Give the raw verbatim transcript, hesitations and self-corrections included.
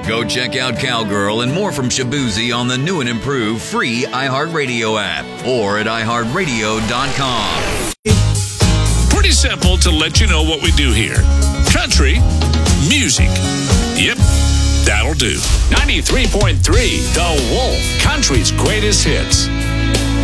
Go check out Cowgirl and more from Shabuzi on the new and improved free iHeartRadio app or at i heart radio dot com. Pretty simple to let you know what we do here. Country music. Yep, that'll do. ninety-three point three The Wolf, country's greatest hits.